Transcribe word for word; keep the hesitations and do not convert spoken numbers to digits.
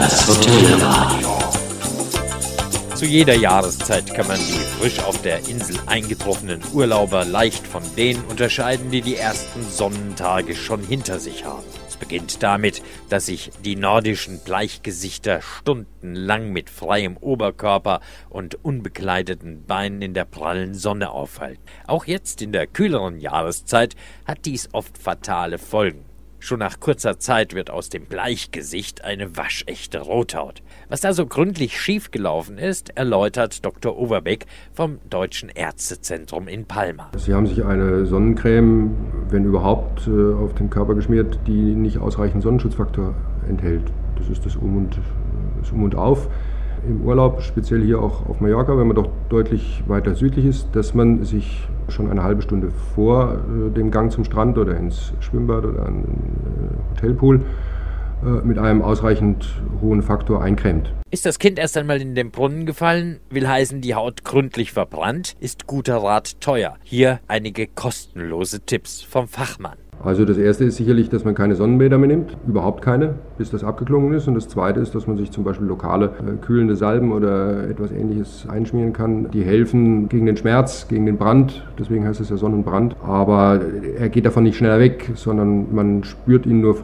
Das Hotelradio. Zu jeder Jahreszeit kann man die frisch auf der Insel eingetroffenen Urlauber leicht von denen unterscheiden, die die ersten Sonnentage schon hinter sich haben. Es beginnt damit, dass sich die nordischen Bleichgesichter stundenlang mit freiem Oberkörper und unbekleideten Beinen in der prallen Sonne aufhalten. Auch jetzt in der kühleren Jahreszeit hat dies oft fatale Folgen. Schon nach kurzer Zeit wird aus dem Bleichgesicht eine waschechte Rothaut. Was da so gründlich schiefgelaufen ist, erläutert Doktor Overbeck vom Deutschen Ärztezentrum in Palma. Sie haben sich eine Sonnencreme, wenn überhaupt, auf den Körper geschmiert, die nicht ausreichend Sonnenschutzfaktor enthält. Das ist das Um und, das um und Auf. Im Urlaub, speziell hier auch auf Mallorca, wenn man doch deutlich weiter südlich ist, dass man sich schon eine halbe Stunde vor äh, dem Gang zum Strand oder ins Schwimmbad oder an den äh, Hotelpool äh, mit einem ausreichend hohen Faktor eincremt. Ist das Kind erst einmal in den Brunnen gefallen, will heißen, die Haut gründlich verbrannt, ist guter Rat teuer. Hier einige kostenlose Tipps vom Fachmann. Also das erste ist sicherlich, dass man keine Sonnenbäder mehr nimmt, überhaupt keine, bis das abgeklungen ist. Und das zweite ist, dass man sich zum Beispiel lokale äh, kühlende Salben oder etwas Ähnliches einschmieren kann. Die helfen gegen den Schmerz, gegen den Brand, deswegen heißt es ja Sonnenbrand. Aber er geht davon nicht schneller weg, sondern man spürt ihn nur